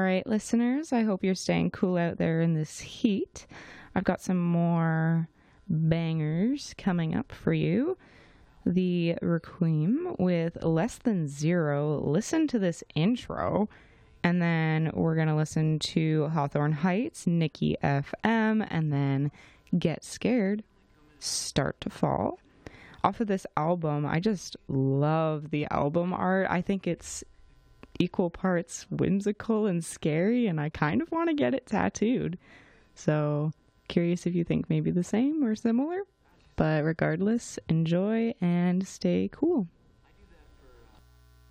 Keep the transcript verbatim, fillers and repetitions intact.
right, listeners, I hope you're staying cool out there in this heat. I've got some more bangers coming up for you. The Requiem with Less Than Zero. Listen to this intro. And then we're going to listen to Hawthorne Heights, Nikki F M, and then Get Scared, Start to Fall. Off of this album, I just love the album art. I think it's equal parts whimsical and scary, and I kind of want to get it tattooed. So, curious if you think maybe the same or similar. But regardless, enjoy and stay cool.